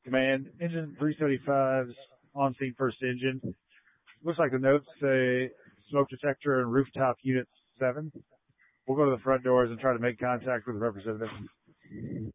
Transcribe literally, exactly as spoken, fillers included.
Command, engine three seventy-five's on scene first engine. Looks like the notes say smoke detector and rooftop unit seven. We'll go to the front doors and try to make contact with the representative.